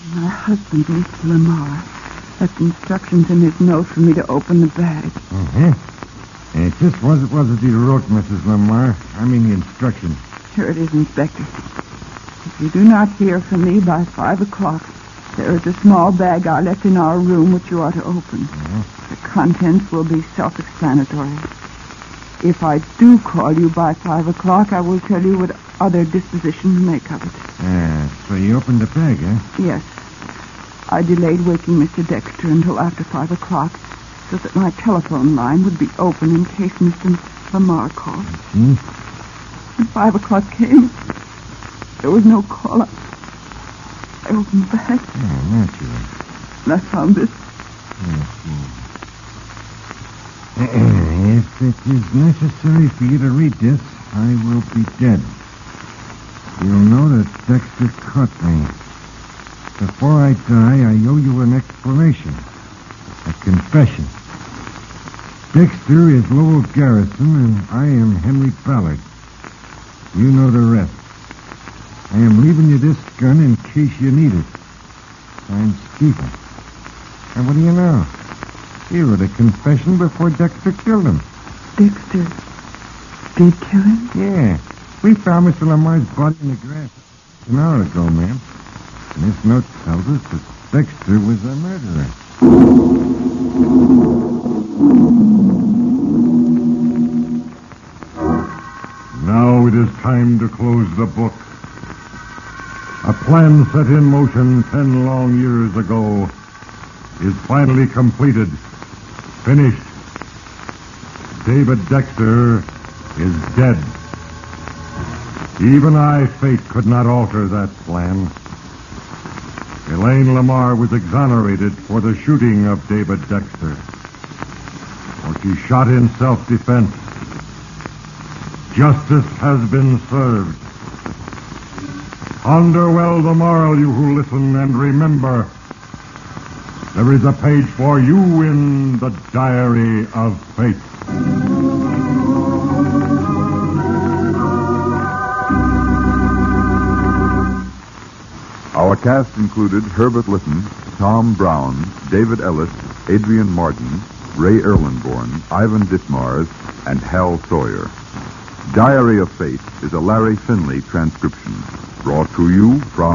My husband, Mr. Lamar, left instructions in his note for me to open the bag. Mm-hmm. And just what it was that he wrote, Mrs. Lamar. I mean the instructions. Here it is, Inspector. If you do not hear from me by 5 o'clock, there is a small bag I left in our room which you are to open. Mm-hmm. The contents will be self-explanatory. If I do call you by 5 o'clock, I will tell you what other dispositions make of it. So you opened the bag, eh? Yes. I delayed waking Mr. Dexter until after 5 o'clock so that my telephone line would be open in case Mr. Lamar called. Hmm? When 5 o'clock came, there was no call. I opened the bag. Oh, naturally. And I found this. If it is necessary for you to read this, I will be dead. You'll know that Dexter caught me. Before I die, I owe you an explanation. A confession. Dexter is Lowell Garrison, and I am Henry Ballard. You know the rest. I am leaving you this gun in case you need it. I'm Stephen. And what do you know? You wrote a confession before Dexter killed him. Dexter did kill him? Yeah. We found Mr. Lamar's body in the grass an hour ago, ma'am. And this note tells us that Dexter was a murderer. Now it is time to close the book. A plan set in motion 10 long years ago is finally completed, finished. David Dexter is dead. Even I, fate, could not alter that plan. Elaine Lamar was exonerated for the shooting of David Dexter. For she shot in self-defense. Justice has been served. Ponder well the moral, you who listen, and remember, there is a page for you in the Diary of Fate. Our cast included Herbert Litton, Tom Brown, David Ellis, Adrian Martin, Ray Erlenborn, Ivan Ditmars, and Hal Sawyer. Diary of Fate is a Larry Finley transcription, brought to you from